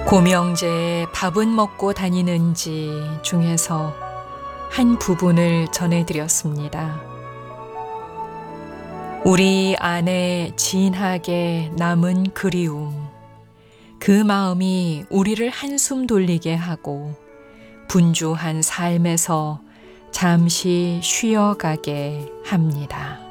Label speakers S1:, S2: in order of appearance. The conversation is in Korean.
S1: 고명제에 밥은 먹고 다니는지 중에서 한 부분을 전해드렸습니다. 우리 안에 진하게 남은 그리움, 그 마음이 우리를 한숨 돌리게 하고 분주한 삶에서 잠시 쉬어가게 합니다.